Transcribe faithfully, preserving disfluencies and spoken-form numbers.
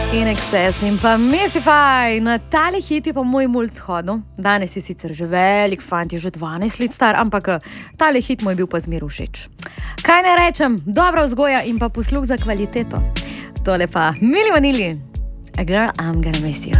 In Excess in pa Mystify. Na tale hit je pa moj mulj shodil. Danes je sicer že velik fant, je že dvanajst let star, ampak tale hit mu je bil pa zmer všeč. Kaj ne rečem, dobra vzgoja in pa posluh za kvaliteto. Tole pa Milli Vanilli. A girl, I'm gonna miss you.